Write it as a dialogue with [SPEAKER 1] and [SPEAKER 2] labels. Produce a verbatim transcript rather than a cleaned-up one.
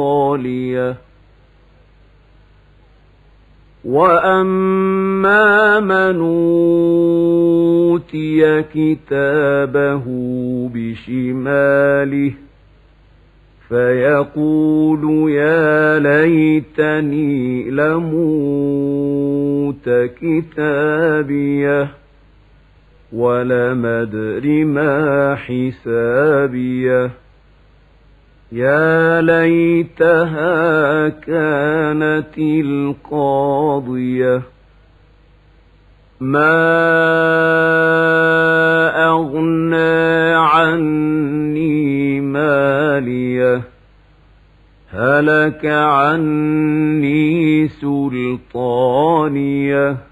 [SPEAKER 1] خالية. وأما من أوتي كتابه بشماله فيقول يا ليتني لموت كتابيه ولم أدر ما حسابيه يا ليتها كانت القاضية ما أغنى عني ماليه هلك عني سلطانيه